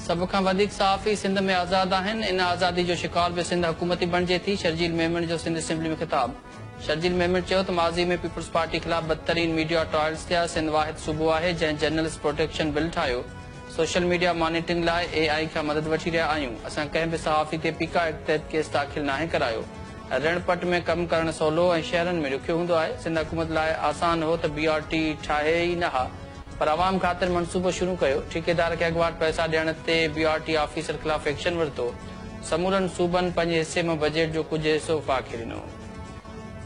सब खां वधीक सहाफ़ी सिंध में आज़ाद आहिनि। इन आज़ादी जो शिकार भी सिंध हुकूमती बणिजे थी। शर्जील मेमन जो सिंध असेंबली में खिताब। शर्जील मेमन चयो त माज़ी में पीपल्स पार्टी ख़िलाफ़ बदतरीन मीडिया ट्रायल्स थिया। सिंध वाहिद सूबो आहे जंहिं जर्नलिस्ट प्रोटेक्शन बिल ठाहियो। सोशल मीडिया मॉनिटरिंग लाइ AI खां मदद वठी रहिया आहियूं। असां कंहिं बि सहाफ़ी ते पीका एक्ट तहत केस दाख़िल नाहे करायो। रणपट में कम करणु सवलो ऐं शहरनि में ॾुखियो हूंदो आहे। सिंध हुकूमत लाइ आसान हो त BRT ठाहे ई न हा, पर आवाम ख़ातिर मनसूबो शुरू कयो। ठेकेदार खे अॻुवाट पैसा ॾियण ते BRT ऑफिसर ख़िलाफ़ एक्शन वरितो। समूरनि सूबनि पंहिंजे हिसे में बजट जो कुझु हिसो फाखे ॾिनो।